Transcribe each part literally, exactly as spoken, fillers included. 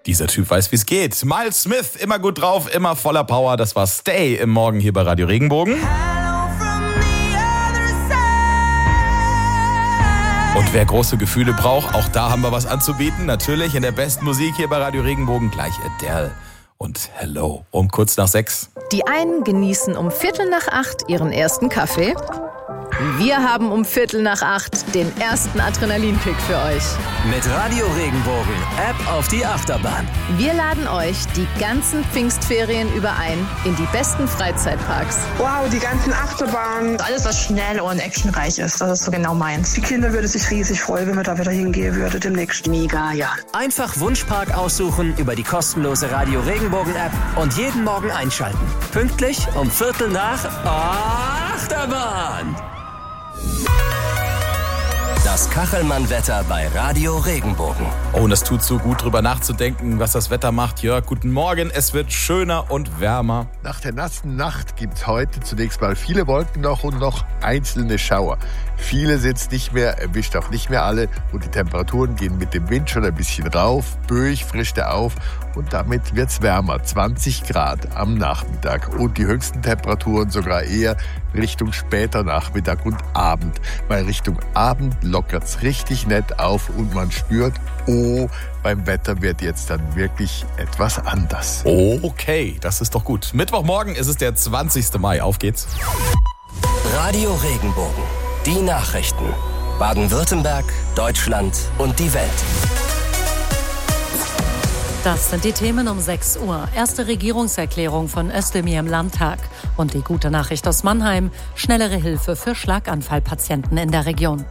Dieser Typ weiß, wie es geht. Miles Smith, immer gut drauf, immer voller Power. Das war Stay im Morgen hier bei Radio Regenbogen. Und wer große Gefühle braucht, auch da haben wir was anzubieten. Natürlich in der besten Musik hier bei Radio Regenbogen gleich Adele und Hello um kurz nach sechs. Die einen genießen um Viertel nach acht ihren ersten Kaffee. Wir haben um Viertel nach acht den ersten Adrenalinkick für euch. Mit Radio Regenbogen, App auf die Achterbahn. Wir laden euch die ganzen Pfingstferien über ein in die besten Freizeitparks. Wow, die ganzen Achterbahnen. Alles, was schnell und actionreich ist, das ist so genau meins. Die Kinder würden sich riesig freuen, wenn wir da wieder hingehen würden demnächst. Mega, ja. Einfach Wunschpark aussuchen über die kostenlose Radio Regenbogen App und jeden Morgen einschalten. Pünktlich um Viertel nach Achterbahn. Das Kachelmann-Wetter bei Radio Regenbogen. Oh, und es tut so gut, drüber nachzudenken, was das Wetter macht. Jörg, guten Morgen. Es wird schöner und wärmer. Nach der nassen Nacht gibt es heute zunächst mal viele Wolken noch und noch einzelne Schauer. Viele sind es nicht mehr, erwischt auch nicht mehr alle. Und die Temperaturen gehen mit dem Wind schon ein bisschen rauf. Böig frischt er auf und damit wird es wärmer. zwanzig Grad am Nachmittag. Und die höchsten Temperaturen sogar eher Richtung später Nachmittag und Abend. Weil Richtung Abend lockert es richtig nett auf und man spürt, oh, beim Wetter wird jetzt dann wirklich etwas anders. Okay, das ist doch gut. Mittwochmorgen ist es der zwanzigsten Mai. Auf geht's. Radio Regenbogen. Die Nachrichten. Baden-Württemberg, Deutschland und die Welt. Das sind die Themen um sechs Uhr. Erste Regierungserklärung von Özdemir im Landtag. Und die gute Nachricht aus Mannheim. Schnellere Hilfe für Schlaganfallpatienten in der Region.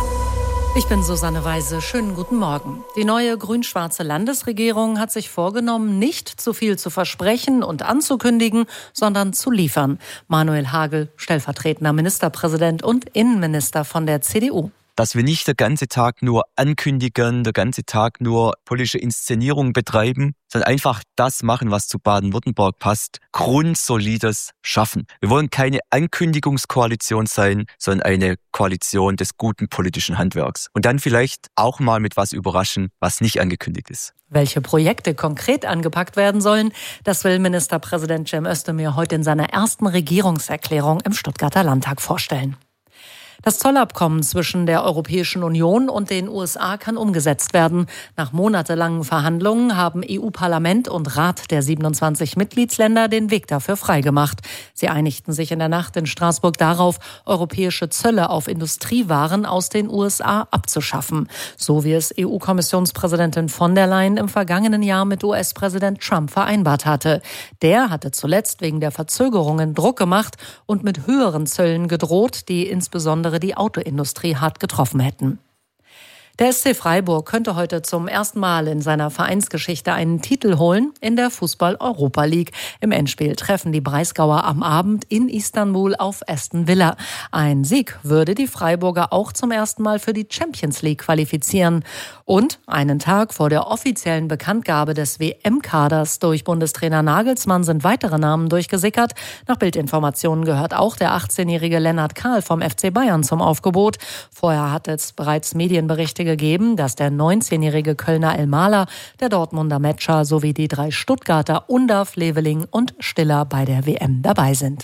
Ich bin Susanne Weise. Schönen guten Morgen. Die neue grün-schwarze Landesregierung hat sich vorgenommen, nicht zu viel zu versprechen und anzukündigen, sondern zu liefern. Manuel Hagel, stellvertretender Ministerpräsident und Innenminister von der C D U. Dass wir nicht den ganzen Tag nur ankündigen, den ganzen Tag nur politische Inszenierung betreiben, sondern einfach das machen, was zu Baden-Württemberg passt, Grundsolides schaffen. Wir wollen keine Ankündigungskoalition sein, sondern eine Koalition des guten politischen Handwerks. Und dann vielleicht auch mal mit was überraschen, was nicht angekündigt ist. Welche Projekte konkret angepackt werden sollen, das will Ministerpräsident Cem Özdemir heute in seiner ersten Regierungserklärung im Stuttgarter Landtag vorstellen. Das Zollabkommen zwischen der Europäischen Union und den U S A kann umgesetzt werden. Nach monatelangen Verhandlungen haben E U-Parlament und Rat der siebenundzwanzig Mitgliedsländer den Weg dafür freigemacht. Sie einigten sich in der Nacht in Straßburg darauf, europäische Zölle auf Industriewaren aus den U S A abzuschaffen. So wie es E U-Kommissionspräsidentin von der Leyen im vergangenen Jahr mit U S-Präsident Trump vereinbart hatte. Der hatte zuletzt wegen der Verzögerungen Druck gemacht und mit höheren Zöllen gedroht, die insbesondere die Autoindustrie hart getroffen hätten. Der S C Freiburg könnte heute zum ersten Mal in seiner Vereinsgeschichte einen Titel holen in der Fußball-Europa League. Im Endspiel treffen die Breisgauer am Abend in Istanbul auf Aston Villa. Ein Sieg würde die Freiburger auch zum ersten Mal für die Champions League qualifizieren. Und einen Tag vor der offiziellen Bekanntgabe des W M-Kaders durch Bundestrainer Nagelsmann sind weitere Namen durchgesickert. Nach Bildinformationen gehört auch der achtzehnjährige Lennart Kahl vom F C Bayern zum Aufgebot. Vorher hat es bereits Medienberichte gegeben, dass der neunzehnjährige Kölner Elmaler, der Dortmunder Metscher sowie die drei Stuttgarter Undav, Leveling und Stiller bei der W M dabei sind.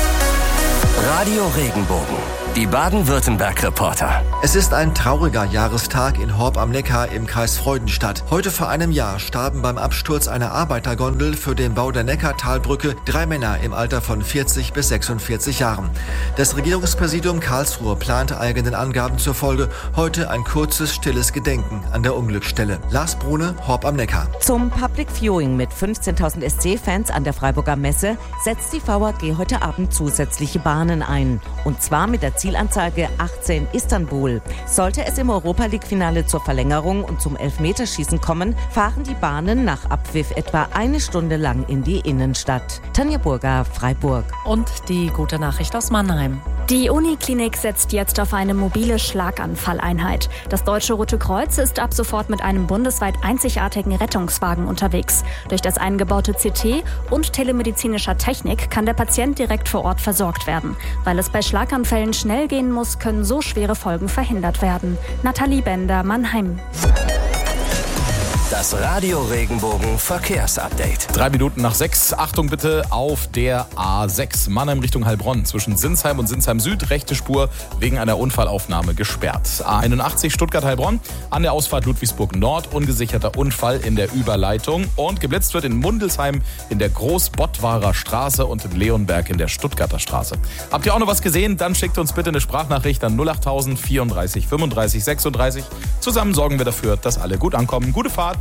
Radio Regenbogen. Die Baden-Württemberg-Reporter. Es ist ein trauriger Jahrestag in Horb am Neckar im Kreis Freudenstadt. Heute vor einem Jahr starben beim Absturz einer Arbeitergondel für den Bau der Neckartalbrücke drei Männer im Alter von vierzig bis sechsundvierzig Jahren. Das Regierungspräsidium Karlsruhe plant eigenen Angaben zufolge heute ein kurzes, stilles Gedenken an der Unglücksstelle. Lars Brune, Horb am Neckar. Zum Public Viewing mit fünfzehntausend S C-Fans an der Freiburger Messe setzt die V A G heute Abend zusätzliche Bahnen ein. Und zwar mit der Zielanzeige achtzehn Istanbul. Sollte es im Europa-League-Finale zur Verlängerung und zum Elfmeterschießen kommen, fahren die Bahnen nach Abpfiff etwa eine Stunde lang in die Innenstadt. Tanja Burger, Freiburg. Und die gute Nachricht aus Mannheim. Die Uniklinik setzt jetzt auf eine mobile Schlaganfalleinheit. Das Deutsche Rote Kreuz ist ab sofort mit einem bundesweit einzigartigen Rettungswagen unterwegs. Durch das eingebaute C T und telemedizinischer Technik kann der Patient direkt vor Ort versorgt werden. Weil es bei Schlaganfällen schnell gehen muss, können so schwere Folgen verhindert werden. Nathalie Bender, Mannheim. Das Radio Regenbogen Verkehrsupdate. Drei Minuten nach sechs. Achtung bitte auf der A sechs. Mannheim Richtung Heilbronn. Zwischen Sinsheim und Sinsheim Süd. Rechte Spur wegen einer Unfallaufnahme gesperrt. A einundachtzig Stuttgart-Heilbronn. An der Ausfahrt Ludwigsburg Nord. Ungesicherter Unfall in der Überleitung. Und geblitzt wird in Mundelsheim in der Großbottwarer Straße und in Leonberg in der Stuttgarter Straße. Habt ihr auch noch was gesehen? Dann schickt uns bitte eine Sprachnachricht an null achttausend vierunddreißig fünfunddreißig sechsunddreißig. Zusammen sorgen wir dafür, dass alle gut ankommen. Gute Fahrt.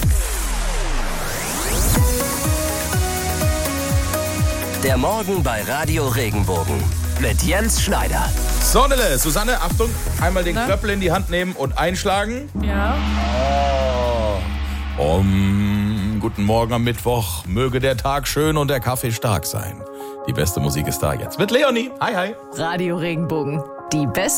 Der Morgen bei Radio Regenbogen mit Jens Schneider. So, Nille, Susanne, Achtung, einmal den Na? Klöppel in die Hand nehmen und einschlagen. Ja. Oh. Um, guten Morgen am Mittwoch. Möge der Tag schön und der Kaffee stark sein. Die beste Musik ist da jetzt mit Leonie. Hi, hi. Radio Regenbogen. Die beste